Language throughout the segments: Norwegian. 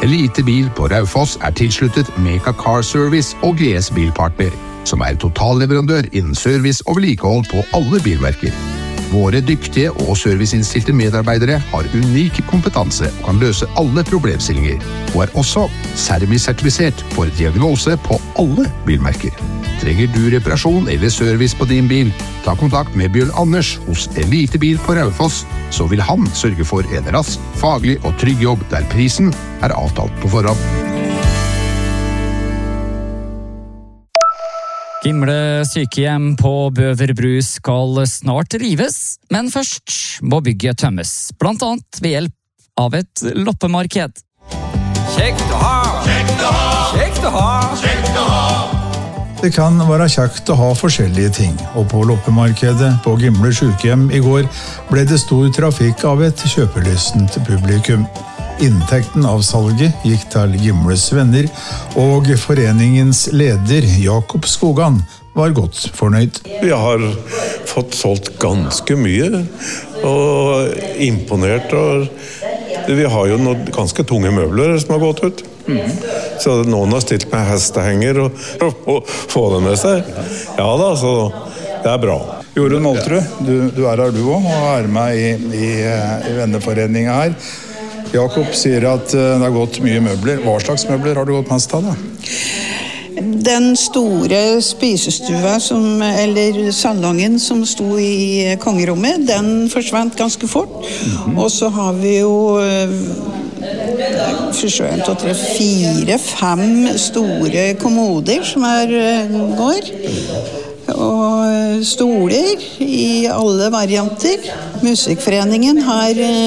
Elite Bil på Raufoss tilsluttet Meka Car Service og GS Bilpartner, som totalleverandør innen service og vedlikehold på alle bilmerker. Våre dyktige og serviceinnstilte medarbeidere har unik kompetanse og kan løse alle problemstillinger, og også Sermi-sertifisert for diagnose på alle bilmerker. Trenger du reparasjon eller service på din bil? Ta kontakt med Bjørn Anders hos Elite Bil på Raufoss, så vil han sørge for en rask, faglig og trygg jobb der prisen avtalt på forhånd. Gimle sykehjem på Bøverbru skal snart rives, men først må bygget tømmes, blant annet ved hjelp av et loppemarked. Kjekt å ha! Kjekt å ha! Kjekt å ha! Kjekt å ha! Det kan være kjekt å ha forskjellige ting, og på loppemarkedet på Gimle sykehjem i går ble det stor trafikk av et kjøpelystent publikum. Inntekten av salget gikk til Gimles venner, og foreningens leder Jakob Skogan var godt fornøyd. Vi har fått solgt ganske mye, og imponert. Og vi har jo noen ganske tunge møbler som har gått ut. Så noen har stilt med hestehenger og få dem med seg. Ja da, så det bra. Jorunn Moltrud, du her du også, og med i venneforeningen her. Jakob sier at det har gått mye møbler. Hva slags møbler har du gått mest av da? Den store spisestua, eller salongen som sto i kongerommet, den forsvant ganske fort. Og så har vi jo 4-5 store kommoder som går. Og stoler i alle varianter. Musikkforeningen har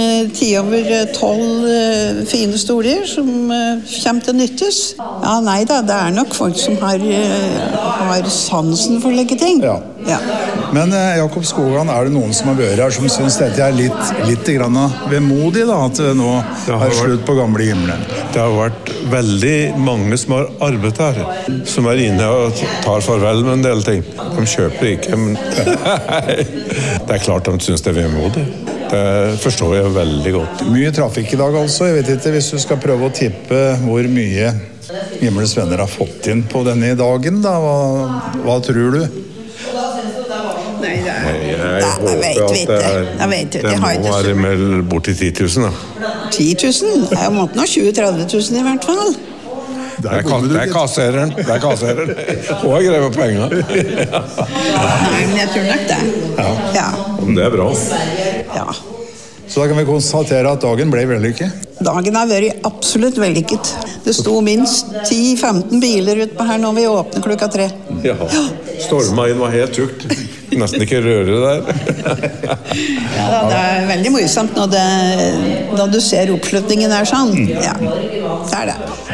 10/12 fine stoler som kommer til nyttes. Ja, nei da, det nok folk som har sansen for å legge ting. Ja. Ja. Men Jakob Skogan, det noen som har vært her som synes dette litt grann vemodig da, at det nå slutt på gamle Gimle? Det har vært veldig mange som har arbeidet her, som inne og tar farvel med en del ting. De kjøper ikke, men det klart de synes det vemodig. Det forstår jeg veldig godt. Mye trafikk i dag altså. Jeg vet ikke, hvis du skal prøve å tippe hvor mye Gimles venner har fått inn på denne dagen, da, hva tror du? Nei, jeg håper det må være med bort til 10 000 da. 10 000? Jeg måtte nå 20-30 000 i hvert fall. Det kassereren. Og jeg grever penger. Nei, men jeg tror nok det. Ja. Det bra. Ja. Så da kan vi konstatere at dagen ble vellykket? Dagen har vært absolutt vellykket. Det sto minst 10-15 biler ute på her når vi åpner 3:00. Ja. Stormveien var helt tjukt. Nesten ikke røre der. Ja, det veldig morsomt når du ser oppslutningen sånn. Ja, det det.